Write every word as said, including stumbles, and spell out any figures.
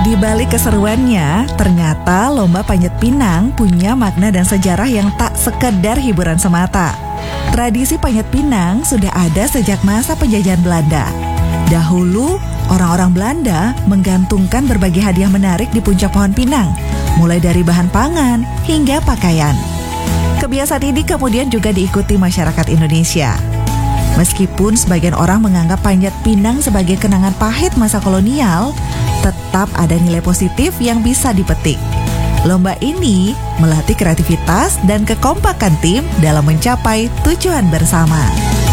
Di balik keseruannya, ternyata lomba panjat pinang punya makna dan sejarah yang tak sekedar hiburan semata. Tradisi panjat pinang sudah ada sejak masa penjajahan Belanda. Dahulu, orang-orang Belanda menggantungkan berbagai hadiah menarik di puncak pohon pinang, mulai dari bahan pangan hingga pakaian. Kebiasaan ini kemudian juga diikuti masyarakat Indonesia. Meskipun sebagian orang menganggap panjat pinang sebagai kenangan pahit masa kolonial, tetap ada nilai positif yang bisa dipetik. Lomba ini melatih kreativitas dan kekompakan tim dalam mencapai tujuan bersama.